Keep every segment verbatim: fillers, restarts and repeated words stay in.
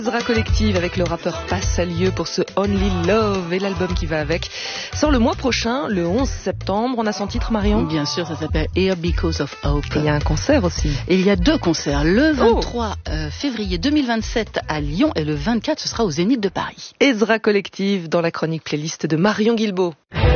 Ezra Collective avec le rappeur Passalieu pour ce Only Love et l'album qui va avec sort le mois prochain, le onze septembre. On a son titre, Marion ? Bien sûr, ça s'appelle Here Because of Hope. Et il y a un concert aussi. Et il y a deux concerts, le vingt-trois oh. euh, février deux mille vingt-sept à Lyon et le vingt-quatre, ce sera au Zénith de Paris. Ezra Collective dans la chronique playlist de Marion Guilbault.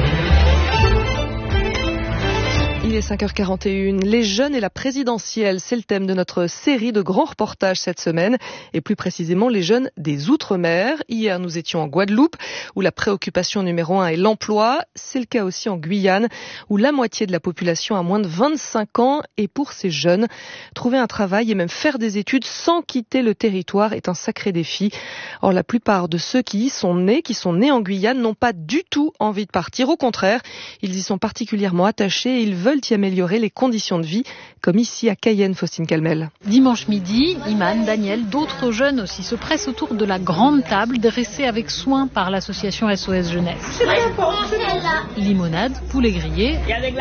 Il est cinq heures quarante et une. Les jeunes et la présidentielle, c'est le thème de notre série de grands reportages cette semaine. Et plus précisément, les jeunes des Outre-mer. Hier, nous étions en Guadeloupe, où la préoccupation numéro un est l'emploi. C'est le cas aussi en Guyane, où la moitié de la population a moins de vingt-cinq ans. Et pour ces jeunes, trouver un travail et même faire des études sans quitter le territoire est un sacré défi. Or, la plupart de ceux qui y sont nés, qui sont nés en Guyane, n'ont pas du tout envie de partir. Au contraire, ils y sont particulièrement attachés et ils veulent y améliorer les conditions de vie, comme ici à Cayenne, Faustine Calmel. Dimanche midi, Iman, Daniel, d'autres jeunes aussi se pressent autour de la grande table dressée avec soin par l'association S O S Jeunesse. Limonade, poulet grillé.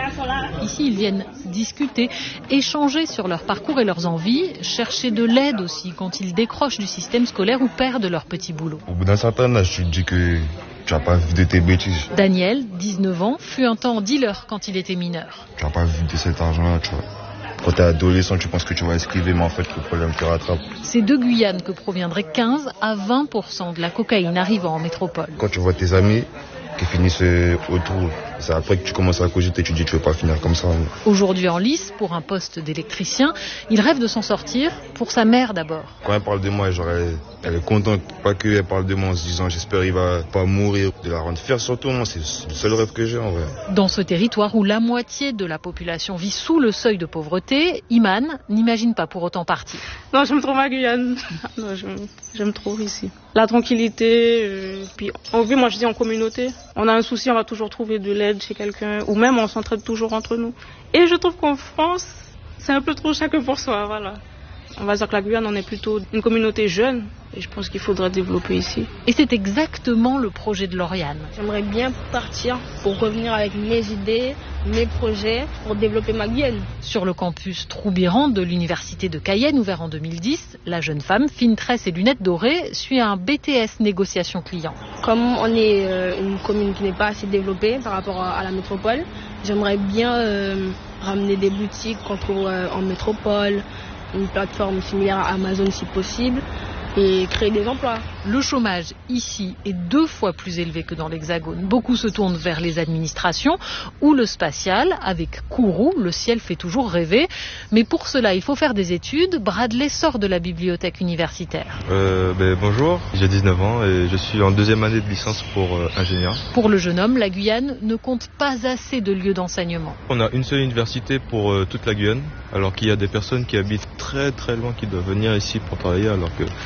Ici, ils viennent discuter, échanger sur leur parcours et leurs envies, chercher de l'aide aussi quand ils décrochent du système scolaire ou perdent leur petit boulot. Au bout d'un certain âge, tu te dis que tu n'as pas vu de tes bêtises. Daniel, dix-neuf ans, fut un temps dealer quand il était mineur. Tu n'as pas vu de cet argent-là, tu vois. Quand tu es adolescent, tu penses que tu vas esquiver, mais en fait, le problème te rattrape. C'est de Guyane que proviendrait quinze à vingt pour cent de la cocaïne arrivant en métropole. Quand tu vois tes amis qui finissent autour, c'est après que tu commences à cogiter, tu te dis tu ne veux pas finir comme ça. Aujourd'hui en lice, pour un poste d'électricien, il rêve de s'en sortir, pour sa mère d'abord. Quand elle parle de moi, genre, elle, elle est contente, pas qu'elle parle de moi en se disant j'espère qu'il va pas mourir, de la rendre fière surtout, moi c'est le seul rêve que j'ai en vrai. Dans ce territoire où la moitié de la population vit sous le seuil de pauvreté, Iman n'imagine pas pour autant partir. Non, j'aime trop ma Guyane, non, j'aime, j'aime trop ici. La tranquillité, euh, puis on vit, moi je dis en communauté. On a un souci, on va toujours trouver de l'aide chez quelqu'un, ou même on s'entraide toujours entre nous. Et je trouve qu'en France, c'est un peu trop chacun pour soi, voilà. On va dire que la Guyane, on est plutôt une communauté jeune, et je pense qu'il faudrait développer ici. Et c'est exactement le projet de Lauriane. J'aimerais bien partir pour revenir avec mes idées, mes projets, pour développer ma Guyane. Sur le campus Troubiran de l'université de Cayenne, ouvert en deux mille dix, la jeune femme, fine tresse et lunettes dorées, suit un B T S négociation client. Comme on est euh, une commune qui n'est pas assez développée par rapport à, à la métropole, j'aimerais bien euh, ramener des boutiques qu'on trouve euh, en métropole, une plateforme similaire à Amazon si possible, et créer des emplois. Le chômage ici est deux fois plus élevé que dans l'Hexagone. Beaucoup se tournent vers les administrations ou le spatial. Avec Kourou, le ciel fait toujours rêver. Mais pour cela, il faut faire des études. Bradley sort de la bibliothèque universitaire. Euh, ben, bonjour, j'ai dix-neuf ans et je suis en deuxième année de licence pour euh, ingénieur. Pour le jeune homme, la Guyane ne compte pas assez de lieux d'enseignement. On a une seule université pour euh, toute la Guyane, alors qu'il y a des personnes qui habitent très très loin qui doivent venir ici pour travailler, alors que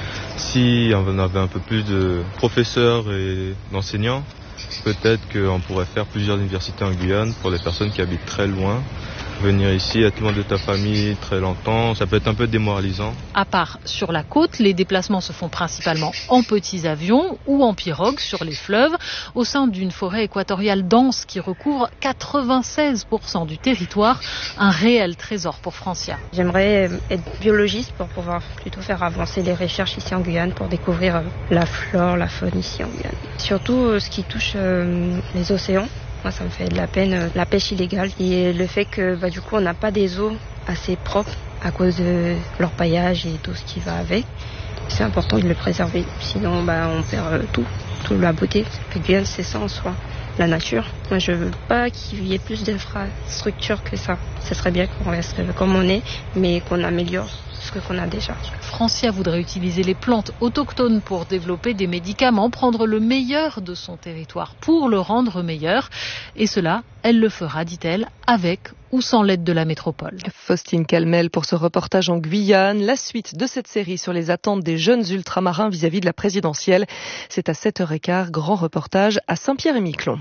si on avait un peu plus de professeurs et d'enseignants, peut-être qu'on pourrait faire plusieurs universités en Guyane pour les personnes qui habitent très loin. Venir ici, être loin de ta famille très longtemps, ça peut être un peu démoralisant. À part sur la côte, les déplacements se font principalement en petits avions ou en pirogue sur les fleuves, au sein d'une forêt équatoriale dense qui recouvre quatre-vingt-seize pour cent du territoire, un réel trésor pour Francia. J'aimerais être biologiste pour pouvoir plutôt faire avancer les recherches ici en Guyane, pour découvrir la flore, la faune ici en Guyane. Surtout ce qui touche les océans. Moi, ça me fait de la peine, euh, la pêche illégale et le fait que bah, du coup, on n'a pas des eaux assez propres à cause de leur paillage et tout ce qui va avec. C'est important de le préserver, sinon bah, on perd euh, tout, toute la beauté. La Guyane, c'est ça en soi, la nature. Moi, je veux pas qu'il y ait plus d'infrastructures que ça. Ce serait bien qu'on reste comme on est, mais qu'on améliore ce qu'on a déjà. Francia voudrait utiliser les plantes autochtones pour développer des médicaments, prendre le meilleur de son territoire pour le rendre meilleur. Et cela, elle le fera, dit-elle, avec ou sans l'aide de la métropole. Faustine Calmel pour ce reportage en Guyane. La suite de cette série sur les attentes des jeunes ultramarins vis-à-vis de la présidentielle, c'est à sept heures quinze, grand reportage à Saint-Pierre-et-Miquelon.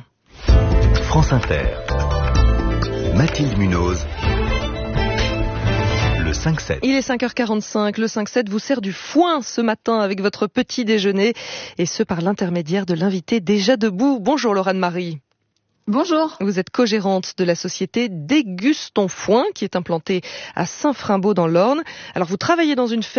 France Inter. Mathilde Munoz. Le cinq sept. Il est cinq heures quarante-cinq. Le cinq sept vous sert du foin ce matin avec votre petit déjeuner, et ce par l'intermédiaire de l'invité déjà debout. Bonjour Laurane Marie. Bonjour. Vous êtes co-gérante de la société Dégustons Foin qui est implantée à Saint-Frimbault dans l'Orne. Alors vous travaillez dans une ferme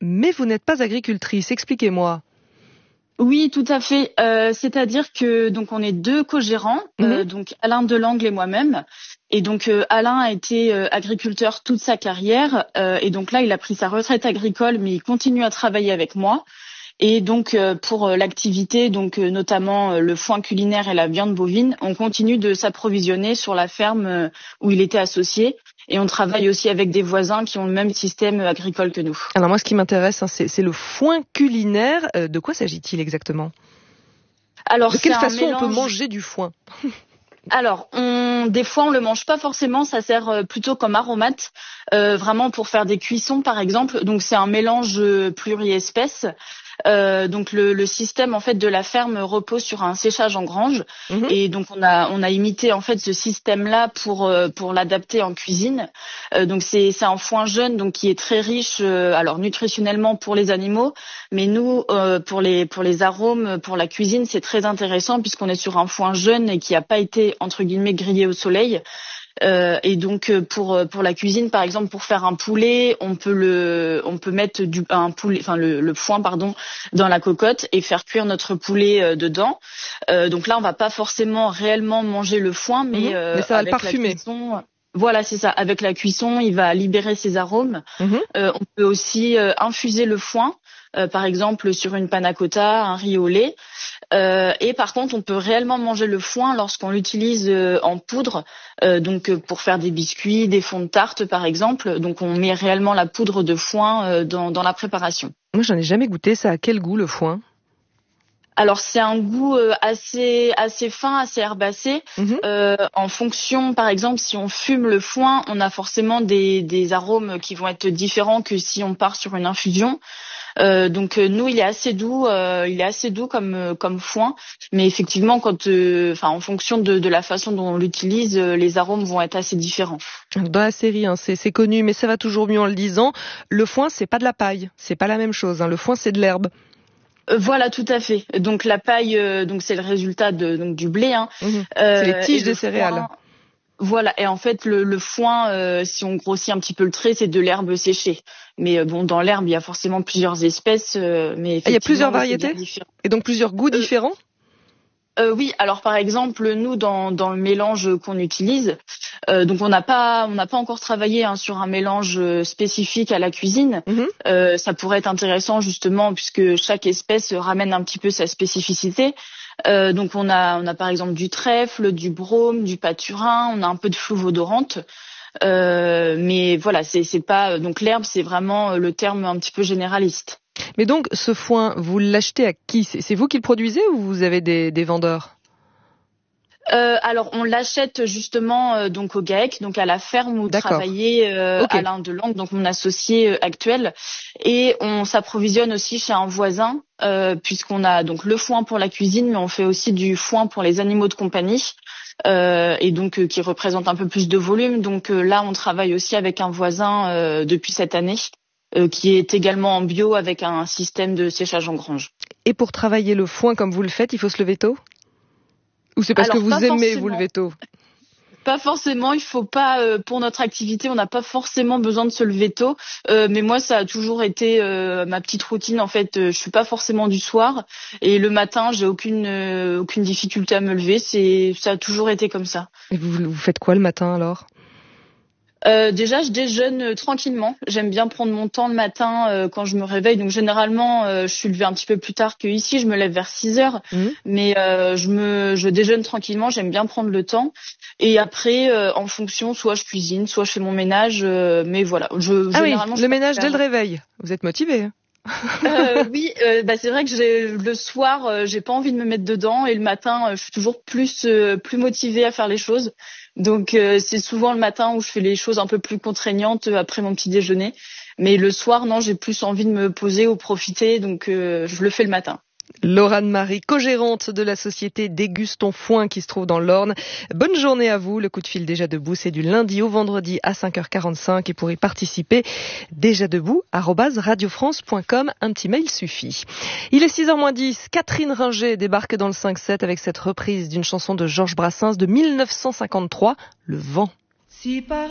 mais vous n'êtes pas agricultrice. Expliquez-moi. Oui, tout à fait. Euh, c'est-à-dire que donc on est deux co-gérants, mmh. euh, donc Alain Delangle et moi-même. Et donc euh, Alain a été euh, agriculteur toute sa carrière, euh, et donc là il a pris sa retraite agricole, mais il continue à travailler avec moi. Et donc euh, pour euh, l'activité, donc euh, notamment euh, le foin culinaire et la viande bovine, on continue de s'approvisionner sur la ferme euh, où il était associé. Et on travaille aussi avec des voisins qui ont le même système agricole que nous. Alors moi, ce qui m'intéresse, hein, c'est, c'est le foin culinaire. Euh, de quoi s'agit-il exactement ? Alors, de quelle c'est façon mélange... on peut manger du foin ? Alors, on, des fois, on le mange pas forcément. Ça sert plutôt comme aromate, euh, vraiment pour faire des cuissons, par exemple. Donc, c'est un mélange pluriespèce. Euh, donc le, le système en fait de la ferme repose sur un séchage en grange, mmh. et donc on a on a imité en fait ce système-là pour euh, pour l'adapter en cuisine. Euh, donc c'est c'est un foin jeune donc qui est très riche, euh, alors nutritionnellement pour les animaux, mais nous euh, pour les pour les arômes, pour la cuisine, c'est très intéressant puisqu'on est sur un foin jeune et qui a pas été entre guillemets grillé au soleil. Euh, et donc pour pour la cuisine, par exemple, pour faire un poulet, on peut le on peut mettre du un poulet, enfin le, le foin pardon, dans la cocotte et faire cuire notre poulet euh, dedans. Euh, donc là, on va pas forcément réellement manger le foin, mais, mmh, euh, mais ça va avec le parfumer. La cuisson, voilà, c'est ça. Avec la cuisson, il va libérer ses arômes. Mmh. Euh, on peut aussi euh, infuser le foin, euh, par exemple sur une panna cotta, un riz au lait. Euh, et par contre, on peut réellement manger le foin lorsqu'on l'utilise euh, en poudre, euh, donc euh, pour faire des biscuits, des fonds de tarte par exemple. Donc on met réellement la poudre de foin euh, dans, dans la préparation. Moi, j'en ai jamais goûté. Ça a quel goût le foin ? Alors c'est un goût euh, assez assez fin, assez herbacé. Mmh. Euh, en fonction, par exemple, si on fume le foin, on a forcément des des arômes qui vont être différents que si on part sur une infusion. Euh, donc euh, nous, il est assez doux, euh, il est assez doux comme euh, comme foin, mais effectivement, quand, enfin, euh, en fonction de, de la façon dont on l'utilise, euh, les arômes vont être assez différents. Dans la série, hein, c'est, c'est connu, mais ça va toujours mieux en le disant. Le foin, c'est pas de la paille, c'est pas la même chose. Hein. Le foin, c'est de l'herbe. Euh, voilà, tout à fait. Donc la paille, euh, donc c'est le résultat de donc du blé. Hein. Mmh. Euh, c'est les tiges des céréales. Foin, voilà, et en fait le, le foin, euh, si on grossit un petit peu le trait, c'est de l'herbe séchée. Mais euh, bon, dans l'herbe, il y a forcément plusieurs espèces, euh, mais effectivement, il y a plusieurs variétés et donc plusieurs goûts euh, différents. Euh, oui, alors par exemple, nous dans dans le mélange qu'on utilise, euh, donc on n'a pas on n'a pas encore travaillé hein, sur un mélange spécifique à la cuisine. Mmh. Euh, ça pourrait être intéressant justement puisque chaque espèce ramène un petit peu sa spécificité. Euh, donc on a on a par exemple du trèfle, du brome, du paturin, on a un peu de flouve odorante. Euh, mais voilà, c'est c'est pas donc l'herbe, c'est vraiment le terme un petit peu généraliste. Mais donc ce foin, vous l'achetez à qui ? C'est, c'est vous qui le produisez ou vous avez des, des vendeurs ? Euh, alors on l'achète justement euh, donc au GAEC, donc à la ferme où D'accord. travaillait euh, okay. Alain Delangle, donc mon associé euh, actuel, et on s'approvisionne aussi chez un voisin euh, puisqu'on a donc le foin pour la cuisine, mais on fait aussi du foin pour les animaux de compagnie. Euh, et donc euh, qui représente un peu plus de volume. Donc euh, là, on travaille aussi avec un voisin euh, depuis cette année, euh, qui est également en bio avec un système de séchage en grange. Et pour travailler le foin comme vous le faites, il faut se lever tôt ? Ou c'est parce Alors, que vous aimez forcément. vous lever tôt ? Pas forcément, il faut pas euh, pour notre activité, on n'a pas forcément besoin de se lever tôt. Euh, mais moi, ça a toujours été euh, ma petite routine. En fait, euh, je suis pas forcément du soir et le matin, j'ai aucune euh, aucune difficulté à me lever. C'est ça a toujours été comme ça. Et vous vous faites quoi le matin alors ? Euh, déjà, je déjeune euh, tranquillement. J'aime bien prendre mon temps le matin euh, quand je me réveille. Donc généralement, euh, je suis levée un petit peu plus tard que ici. Je me lève vers six heures, mmh. mais euh, je me, je déjeune tranquillement. J'aime bien prendre le temps. Et après, euh, en fonction, soit je cuisine, soit je fais mon ménage. Euh, mais voilà, je ah généralement. oui, le ménage dès le réveil. Vous êtes motivée. Hein euh, oui, euh, bah c'est vrai que j'ai, le soir, euh, j'ai pas envie de me mettre dedans, et le matin, euh, je suis toujours plus euh, plus motivée à faire les choses. Donc euh, c'est souvent le matin où je fais les choses un peu plus contraignantes euh, après mon petit déjeuner. Mais le soir, non, j'ai plus envie de me poser ou profiter, donc euh, je le fais le matin. Laure Anne-Marie, co-gérante de la société Déguste ton foin qui se trouve dans l'Orne. Bonne journée à vous. Le coup de fil Déjà Debout, c'est du lundi au vendredi à cinq heures quarante-cinq. Et pour y participer, déjà debout arobase radio france point com. Un petit mail suffit. Il est six heures moins dix. Catherine Ringer débarque dans le cinq sept avec cette reprise d'une chanson de Georges Brassens de mille neuf cent cinquante-trois, Le vent. Si par